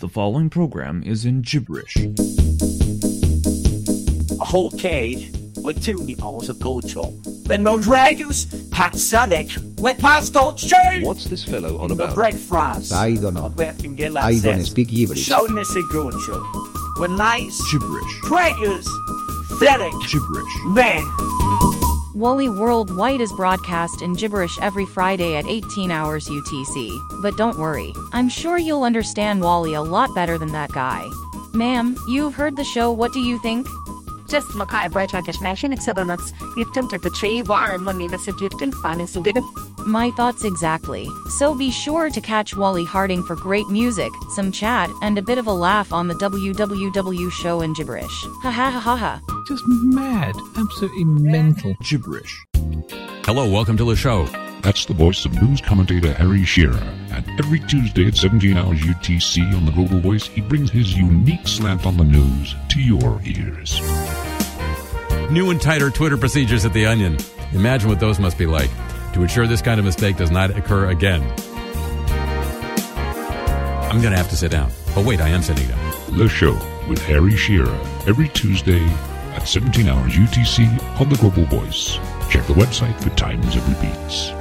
The following program is in gibberish. A whole cage with 2 meatballs of culture. Then no dragons, hot Sonic, with pasta chain. What's this fellow on about? Bread fries. I don't know. I don't speak gibberish. Showiness and culture. With nice Gibberish. dragons, Sonic, Gibberish. man. Wally Worldwide is broadcast in gibberish every Friday at 18 hours UTC. But don't worry, I'm sure you'll understand Wally a lot better than that guy. Ma'am, you've heard the show, what do you think? Just Makai Brightnation Excellence, you've tempted the tree war and money that's a different fun is a My thoughts exactly. So be sure to catch Wally Harding for great music, some chat, and a bit of a laugh on the WWW show in gibberish. Ha ha ha ha ha. Just mad. Absolutely mental. Gibberish. Hello, welcome to the show. That's the voice of news commentator Harry Shearer. And every Tuesday at 17 hours UTC on the Global Voice, he brings his unique slant on the news to your ears. New and tighter Twitter procedures at The Onion. Imagine what those must be like to ensure this kind of mistake does not occur again. I'm going to have to sit down. Oh, wait, I am sitting down. The Show with Harry Shearer every Tuesday at 17 hours UTC on the Global Voice. Check the website for times and repeats.